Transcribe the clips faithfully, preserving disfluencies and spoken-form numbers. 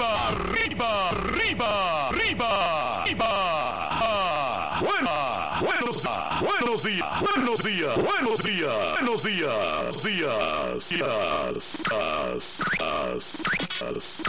arriba, arriba, arriba, arriba, arriba. Ah, buena, buenos, buenos días, buenos días, buenos días, buenos días, días, días, días, días,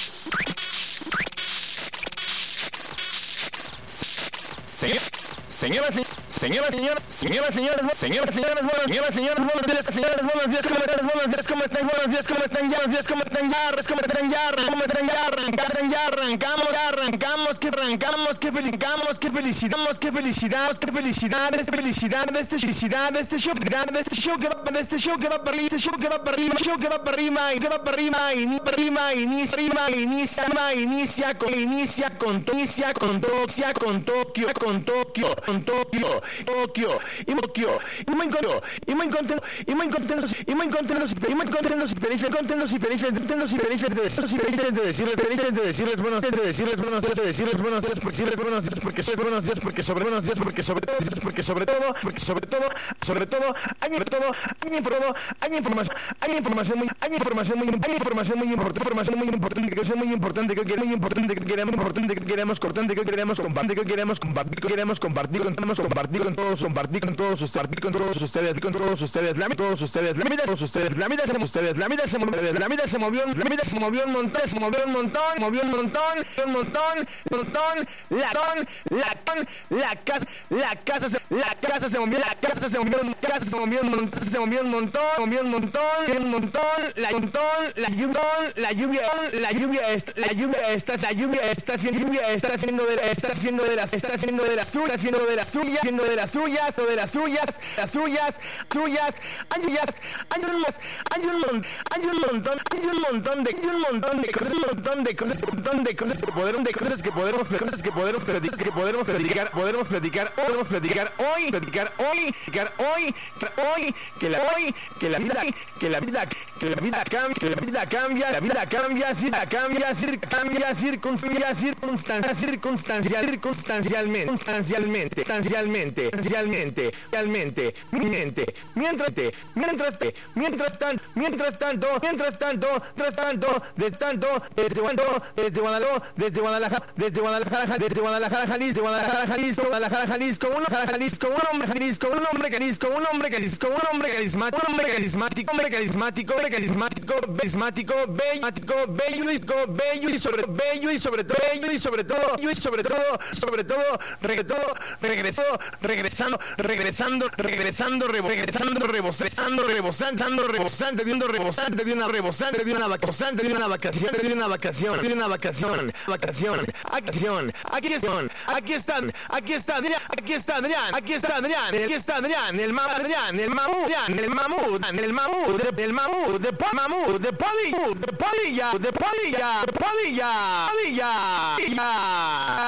días. Señoras, señoras, señoras, señoras, señoras, señoras, señoras, buenas, señoras, señoras, buenos días, señoras, buenos días, ¿cómo están? Buenos días, ¿cómo están? Buenos días, ¿cómo están? Ya, días, ¿cómo están? Ya, ¿cómo están? Ya, ¿cómo están? Ya, arrancan, ya arrancamos, ya arrancamos, que arrancamos, que felicamos, que felicitamos, que felicidad, que felicidad, este felicidad, de este felicidad, de este show, de este show que va, de este show que va para arriba, este show que va para arriba, show que va para arriba, y que va para arriba, y ni para arriba, inicia, arriba, inicia, inicia, con, inicia, con, inicia, con, inicia, con Tokio, con Tokio, con Tokio. Tokio, y Tokio, y muy contento, y muy contento, y muy contentos, y muy contentos, y muy contentos y felices, contentos y felices, contentos y felices de decirles, y felices de decirles, felices de decirles buenos días, de decirles buenos días, de decirles buenos días, porque decirles buenos días, porque soy buenos días, porque sobre buenos días, porque sobre todo, porque sobre todo, porque sobre todo, sobre todo, hay sobre todo, hay informado, hay información, hay información muy, hay información muy, hay información muy importante, información muy importante, que es muy importante, que es muy importante, que queremos, importante, que queremos, cortante, que queremos compartir, que queremos compartir, que queremos compartir, que queremos compartir con todos, compartir con todos ustedes, con todos ustedes, con todos ustedes, la todos ustedes, la vida, todos ustedes, la vida se ustedes, la vida se movió, la vida se movió, la vida se movió un montón, se movió un montón, movió un montón, un montón, montón, la ton, la ton, la casa, la casa, se, la casa se movió, la casa se movió, la casa se movió un montón, se movió un montón, movió un montón, un montón, la montón, la lluvia, la lluvia, la lluvia, la lluvia está, la lluvia está haciendo, lluvia está haciendo de, está haciendo de las, está haciendo de las suyas, haciendo de las suyas, haciendo de las suyas o de las suyas, las suyas, suyas, hay suyas, hay un más, hay un montón, hay un montón, hay un montón de, hay un montón de cosas, un montón de cosas, un montón de cosas que podemos, de cosas que podemos, cosas que podemos platicar, que podemos platicar, podemos platicar, podemos platicar hoy, platicar hoy, platicar hoy, hoy, que la hoy, que la vida, que la vida, que la vida cambia, que la vida cambia, la vida cambia, si la cambia, cir, cambia, circunstancia, circunstancia, circunstancial, circunstancialmente, circunstancialmente, circunstancialmente, realmente, realmente, mente, mientras, mientras, mientras tanto, mientras tanto, mientras tanto, mientras tanto, desde tanto, desde Guadalajara, desde Guadalajara, desde Guadalajara, desde Guadalajara, desde Guadalajara, Jalisco, Guadalajara, Jalisco, Guadalajara, Jalisco, un hombre, Jalisco, un hombre, Jalisco, un hombre, Jalisco, un hombre, Jalisco, un hombre carismático, un hombre carismático, hombre carismático, hombre carismático, carismático, bello, bello, bello y sobre bello y sobre todo, bello y sobre todo, y sobre todo, sobre todo, regresó, regresó, regresando, regresando, regresando, regresando, rebosando, rebosando, rebosante, de un rebosante, de una rebosante, de una vacación, de una vacación, de una vacación, de una vacación, vacación, acción, aquí están, aquí están, aquí está Adrián, aquí está Adrián, aquí está Adrián, aquí está Adrián, el mamut, Adrián, el mamut, el mamut, el mamut, el mamut, de mamut, de Padilla, de Padilla, de Padilla, de Padilla, Padilla.